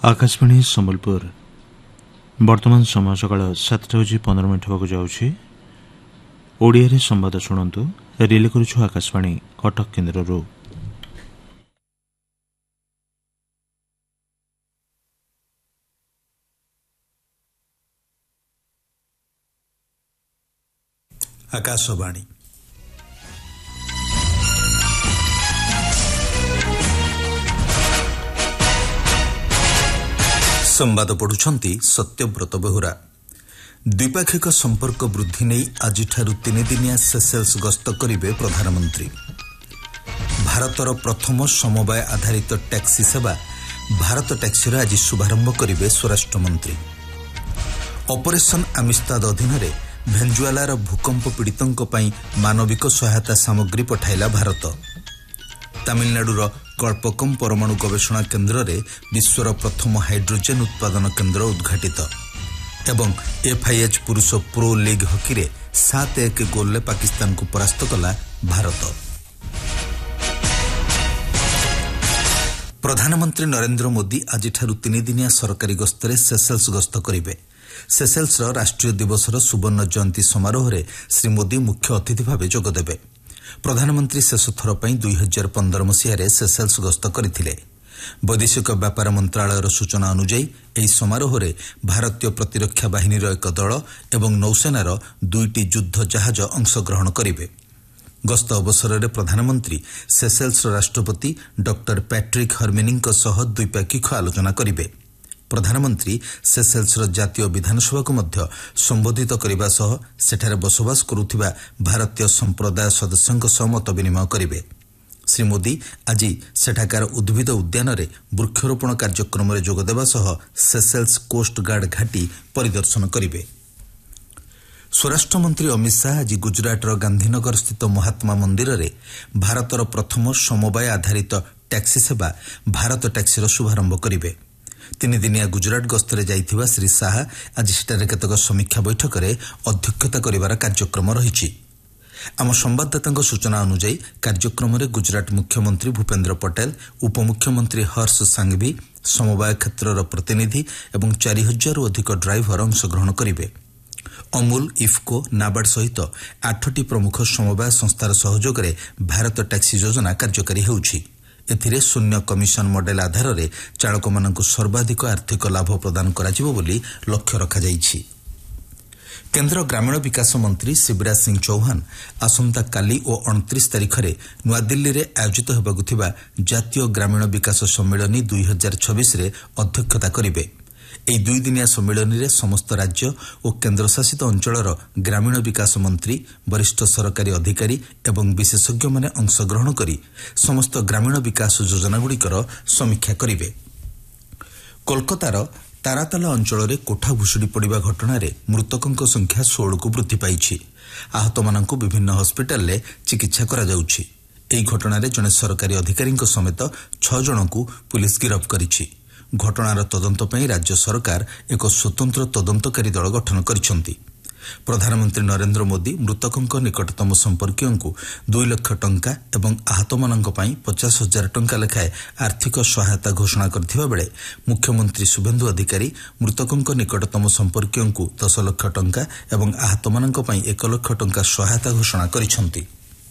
आकाशवाणी सम्बलपुर वर्तमान समय सकाळ 7:15 होगा जाउछि। ओडिया रे संवाद शुणंतु। रिले करूछु आकाशवाणी कटक केन्द्ररू। आकाशवाणी संवाद पढ़ुछंती सत्यव्रत बेहुरा। द्विपाक्षिक संपर्क वृद्धि नहीं आजिठारु 3 दिनिया सेसेल्स गस्त करिवे प्रधानमंत्री। भारतर प्रथम समवाय आधारित टैक्सी सेवा भारत टैक्सी आज शुभारंभ करिवे स्वराष्ट्र मंत्री। ऑपरेशन आमिस्ताद अधीन भेंजुआलार भूकंप पीड़ितों पई मानविक सहायता सामग्री पठाइला भारत। तमिलनाडुर कल्पकम परमाणु गवेषणा केन्द्र रे विश्वर प्रथम हाइड्रोजेन उत्पादन केन्द्र उद्घाटित। एवं FIH पुरुष प्रो लीग हॉकी रे 7-1 गोल पाकिस्तान को परास्त कला भारत। प्रधानमंत्री नरेंद्र मोदी आज 3 दिनिया सरकारी गस्तरे सेसेल्स गस्त करिवे। सेसेल्स राष्ट्रीय दिवसर सुवर्ण जयंती समारोह रे श्री मोदी मुख्य अतिथि भाव जोगदेवे। प्रधानमंत्री शेष थर पर 2015 मसीह सेसेल्स गस्त करथिले। वैदेशिक व्यापार मंत्रालयर सूचना अनुसार ଏହି समारोह भारतीय प्रतिरक्षा बाहिनीर एक दल एवं नौसेनार 2टी युद्ध जहाज अंशग्रहण करिवे। गस्त अवसर में प्रधानमंत्री सेसेल्स राष्ट्रपति डॉक्टर पैट्रिक हर्मिनीଙ୍କ सह द्विपाक्षिक आलोचना करिवे। प्रधानमंत्री सेसेल्स जातीय विधानसभा को मध्य संबोधित करने सह सेठारे बसवास करुथिबा भारतीय संप्रदाय सदस्यों सह मत विनिमय करिवे। श्री मोदी आज सेठाकार उद्भिद उद्यान रे वृक्षरोपण कार्यक्रम में जोगदेवा सह सेसेल्स कोस्ट गार्ड घाटी परिदर्शन करिवे। स्वराष्ट्र मंत्री अमित शाह आज गुजरातर गांधीनगर स्थित महात्मा मंदिर रे भारतर प्रथम समवाय आधारित टैक्सी सेवा भारत टैक्सीर शुभारंभ करिवे। 3 दिनिया गुजरात गस्तरे जाइथिबा श्री शाह आज सेठारे केतक समीक्षा बैठक रे अध्यक्षता करिवार कार्यक्रम रहिछि। आम संवाददाता सूचना अनुसार कार्यक्रम में गुजरात मुख्यमंत्री भूपेन्द्र पटेल, उपमुख्यमंत्री हर्ष सांघवी, समवाय क्षेत्रर प्रतिनिधि एवं 4000 अधिक ड्राइवर अंशग्रहण करिवे। अमूल, इफ्को, नाबार्ड सहित 8टी प्रमुख समवाय संस्थार सहयोग में भारत टैक्सी योजना कार्यकारी होउछि। एथिरे शून्य कमिशन मॉडल आधार रे चालक मानक सर्वाधिक आर्थिक लाभ प्रदान कराजिबो बोली लक्ष्य रखा जाइछि। केन्द्र ग्रामीण विकास मंत्री शिवराज सिंह चौहान आसंता काली और 29 तारिख में नुआदिल्ली रे आयोजित होबाकु थिबा जातीय ग्रामीण विकास सम्मेलनी 2026 रे अध्यक्षता करिवे। एई 2 दिनिया सम्मेलनी रे समस्त राज्य और केन्द्र शासित अंचलर ग्रामीण विकास मंत्री, वरिष्ठ सरकारी अधिकारी एवं विशेषज्ञ माने अंशग्रहण करी समस्त ग्रामीण विकास योजनागुड़िकर समीक्षा करिवे। कोलकातार ताराताला अंचल में कोठा भुशुड़ी पड़ा घटना मृतकों संख्या 16 को वृद्धि पाई। आहत मानक विभिन्न हस्पिटाल में चिकित्सा करा जाउछि। एही घटना जड़े सरकारी अधिकारी समेत 6 जन को पुलिस गिरफ्त करिछि। घटनार तदंत पई राज्य सरकार एक स्वतंत्र तदंतकारी दल गठन करिसेंति। प्रधानमंत्री नरेंद्र मोदी मृतकों निकटतम संपर्कियों को 2 लाख टंका एवं आहत मानक पई 50,000 टंका लेखाए आर्थिक सहायता घोषणा करथिबा बेले मुख्यमंत्री शुभेन्दु अधिकारी मृतकों निकटतम संपर्कियों को 10 लाख टंका एवं आहत मानक पई 1 लाख टंका सहायता घोषणा करिसेंति।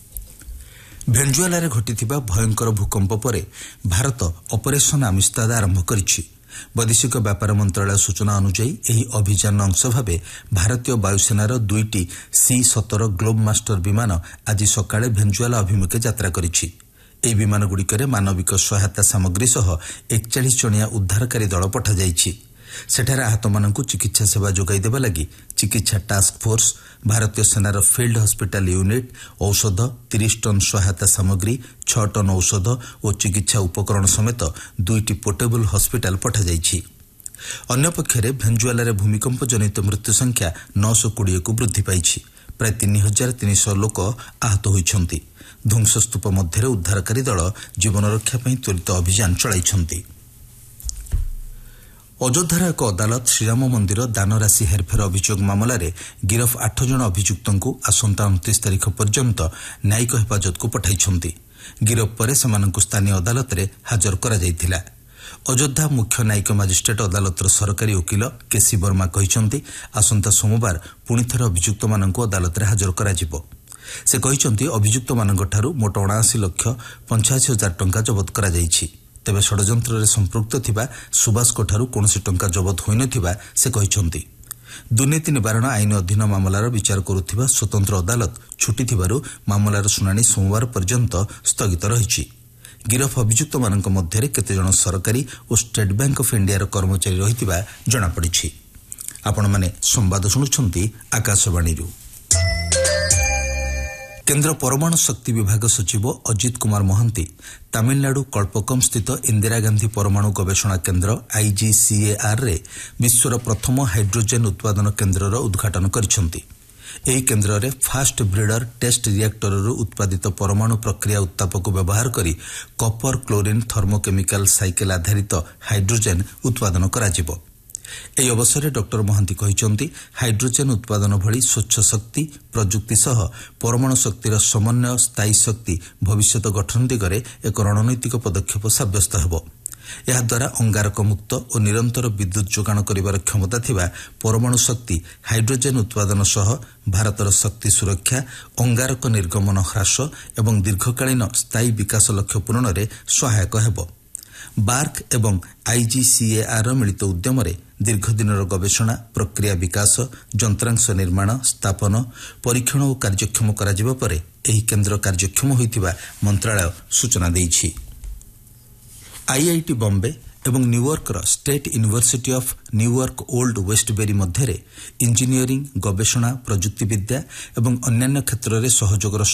भेंजुआलारे घटिथिबा भयंकर भूकंप परे भारत ऑपरेशन आमिस्ताद आरंभ करिछि। वैदेशिक व्यापार मंत्रालय सूचना अनुसार यही अभियान अंश भावे भारतीय वायुसेनार 2टी C-17 ग्लोब मास्टर विमान आज सकाळे भेंजुआला अभिमुखे यात्रा करिछि। एही विमानगुड़िकरे मानविक सहायता सामग्री सह 41 जणिया उद्धारकारी दल पठा जाइछि। सेठारे आहत मानकु चिकित्सा सेवा जोगाई देबा लागि चिकित्सा टास्क फोर्स, भारतीय सेनार फील्ड हॉस्पिटल यूनिट, औषध, 30 टन सहायता सामग्री, 6 टन औषध और चिकित्सा उपकरण समेत 2टी पोर्टेबल हॉस्पिटल पठा जाइछि। अन्य पक्षरे भेंजुआलारे भूमिकंप जनित मृत्यु संख्या 920 को वृद्धि पाइछि। प्राय 3300 लोक आहत होइछन्ति। ध्वंसस्तूप मध्य उद्धारकारी दल जीवन रक्षा पई त्वरित अभियान चलाइछन्ति। अयोध्यार एक अदालत श्रीराम मंदिर दानराशि हेरफेर अभियोग मामलें गिरफ 8 जन अभियुक्तों को आसंता 29 तारिख पर्यंत न्यायिक हेफाजत को पठाई। गिरफ पर स्थानीय अदालत में हाजर करा जायथिला। ଅଯୋଧ୍ୟା ମୁଖ୍ୟ ନ୍ୟାୟିକ ମାଜିଷ୍ଟ୍ରେଟ୍ ଅଦାଲତର ସରକାରୀ ଓକିଲ କେସି ବର୍ମା କହିଛନ୍ତି ଆସନ୍ତା ସୋମବାର ପୁଣିଥରେ ଅଭିଯୁକ୍ତମାନଙ୍କୁ ଅଦାଲତରେ ହାଜର କରାଯିବ। ସେ କହିଛନ୍ତି ଅଭିଯୁକ୍ତମାନଙ୍କଠାରୁ ମୋଟ 79,85,000 ଟଙ୍କା ଜବତ କରାଯାଇଛି। ତେବେ ଷଡ଼ଯନ୍ତ୍ରରେ ସମ୍ପୃକ୍ତ ଥିବା ସୁବାସଙ୍କଠାରୁ କୌଣସି ଟଙ୍କା ଜବତ ହୋଇନଥିବା ସେ କହିଛନ୍ତି। ଦୁର୍ନୀତି ନିବାରଣ ଆଇନ ଅଧୀନ ମାମଲାର ବିଚାର କରୁଥିବା ସ୍ୱତନ୍ତ୍ର ଅଦାଲତ ଛୁଟି ଥିବାରୁ ମାମଲାର ଶୁଣାଣି ସୋମବାର ପର୍ଯ୍ୟନ୍ତ ସ୍ଥଗିତ ରହିଛି। ଗିରଫ ଅଭିଯୁକ୍ତମାନଙ୍କ ମଧ୍ୟରେ କେତେଜଣ ସରକାରୀ ଓ ଷ୍ଟେଟ୍ ବ୍ୟାଙ୍କ ଅଫ୍ ଇଣ୍ଡିଆର କର୍ମଚାରୀ ରହିଥିବା ଜଣାପଡ଼ିଛି। ଆପଣମାନେ ସମ୍ବାଦ ଶୁଣୁଛନ୍ତି ଆକାଶବାଣୀରୁ। କେନ୍ଦ୍ର ପରମାଣୁ ଶକ୍ତି ବିଭାଗ ସଚିବ ଅଜିତ କୁମାର ମହାନ୍ତି ତାମିଲନାଡୁ କଳ୍ପକମ୍ ସ୍ଥିତ ଇନ୍ଦିରା ଗାନ୍ଧୀ ପରମାଣୁ ଗବେଷଣା କେନ୍ଦ୍ର IGCARରେ ବିଶ୍ୱର ପ୍ରଥମ ହାଇଡ୍ରୋଜେନ୍ ଉତ୍ପାଦନ କେନ୍ଦ୍ରର ଉଦ୍ଘାଟନ କରିଛନ୍ତି। ଏହି କେନ୍ଦ୍ରରେ ଫାଷ୍ଟ ବ୍ରିଡର ଟେଷ୍ଟ ରିଆକ୍ଟରରୁ ଉତ୍ପାଦିତ ପରମାଣୁ ପ୍ରକ୍ରିୟା ଉତ୍ତାପକୁ ବ୍ୟବହାର କରି କପର କ୍ଲୋରିନ୍ ଥର୍ମୋକେମିକାଲ ସାଇକେଲ ଆଧାରିତ ହାଇଡ୍ରୋଜେନ୍ ଉତ୍ପାଦନ କରାଯିବ। ଏହି ଅବସରରେ ଡକ୍ଟର ମହାନ୍ତି କହିଛନ୍ତି ହାଇଡ୍ରୋଜେନ୍ ଉତ୍ପାଦନ ଭଳି ସ୍ୱଚ୍ଛ ଶକ୍ତି ପ୍ରଯୁକ୍ତି ସହ ପରମାଣୁ ଶକ୍ତିର ସମନ୍ୱୟ ସ୍ଥାୟୀ ଶକ୍ତି ଭବିଷ୍ୟତ ଗଠନ ଦିଗରେ ଏକ ରଣନୈତିକ ପଦକ୍ଷେପ ସାବ୍ୟସ୍ତ ହେବ। ଏହାଦ୍ୱାରା ଅଙ୍ଗାରକ ମୁକ୍ତ ଓ ନିରନ୍ତର ବିଦ୍ୟୁତ୍ ଯୋଗାଣ କରିବାର କ୍ଷମତା ଥିବା ପରମାଣୁ ଶକ୍ତି ହାଇଡ୍ରୋଜେନ୍ ଉତ୍ପାଦନ ସହ ଭାରତର ଶକ୍ତି ସୁରକ୍ଷା ଅଙ୍ଗାରକ ନିର୍ଗମନ ହ୍ରାସ ଏବଂ ଦୀର୍ଘକାଳୀନ ସ୍ଥାୟୀ ବିକାଶ ଲକ୍ଷ୍ୟ ପୂରଣରେ ସହାୟକ ହେବ। ବାର୍କ ଏବଂ IGCARର ମିଳିତ ଉଦ୍ୟମରେ ଦୀର୍ଘଦିନର ଗବେଷଣା ପ୍ରକ୍ରିୟା ବିକାଶ ଯନ୍ତ୍ରାଂଶ ନିର୍ମାଣ ସ୍ଥାପନ ପରୀକ୍ଷଣ ଓ କାର୍ଯ୍ୟକ୍ଷମ କରାଯିବା ପରେ ଏହି କେନ୍ଦ୍ର କାର୍ଯ୍ୟକ୍ଷମ ହୋଇଥିବା ମନ୍ତ୍ରଣାଳୟ ସୂଚନା ଦେଇଛି। IIT ବମ୍ବେ ଏବଂ ନ୍ୟୁୟର୍କର state university of New York old ୱେଷ୍ଟବେରୀ ମଧ୍ୟରେ ଇଞ୍ଜିନିୟରିଂ ଗବେଷଣା ପ୍ରଯୁକ୍ତିବିଦ୍ୟା ଏବଂ ଅନ୍ୟାନ୍ୟ କ୍ଷେତ୍ରରେ ସହଯୋଗର